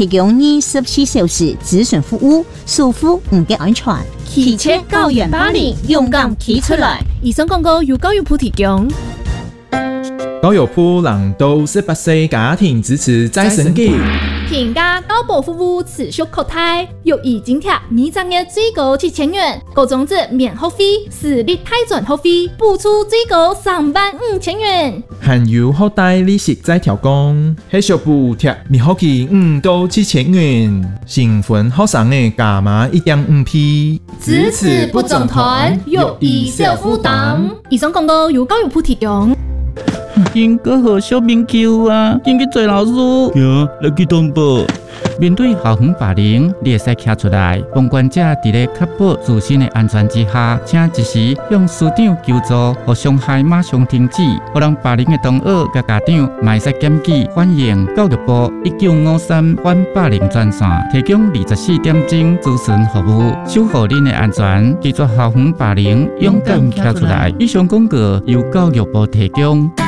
提供24小时咨询服务，疏忽唔嘅安全。 汽车教育巴黎，勇敢骑出来。以上广告由教育部提供。 教育部让到18岁家庭支持再生机。 平价高保服务持续扩大，育儿津贴每张月最高7000元，高中子免学费，私立大专学费补助最高35000元。 含有学贷利息再调降，系小补贴免学期5到7000元，新婚学生嘅加码1.5倍。 支持不总团，育儿小负担。以上广告由教育部提供。 应该和小朋友啊，应该做老师。 行，来去通报。 面对校园霸凌，你会使站出来，旁观者伫咧确保自身的安全之下，请及时向师长求助，和伤害马上停止。互人霸凌的同学甲家长，嘛会使检举反映教育部1953反霸凌专线，提供24点钟咨询服务，守护恁的安全，拒绝校园霸凌，勇敢站出来。以上广告由教育部提供。